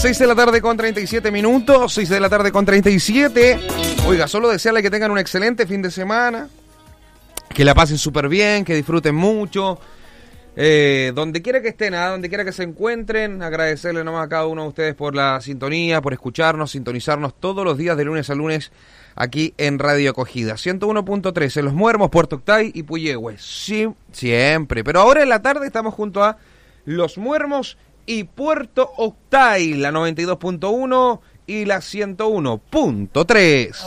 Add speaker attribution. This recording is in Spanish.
Speaker 1: 6 de la tarde con 37 minutos, 6 de la tarde con 37. Oiga, solo desearle que tengan un excelente fin de semana, que la pasen súper bien, que disfruten mucho. Donde quiera que estén, donde quiera que se encuentren, agradecerle nomás a cada uno de ustedes por la sintonía, por escucharnos, sintonizarnos todos los días de lunes a lunes aquí en Radio Acogida 101.3 en Los Muermos, Puerto Octay y Puyehue. Sí, siempre, pero ahora en la tarde estamos junto a Los Muermos y Puerto Octay, la 92.1 y la 101.3.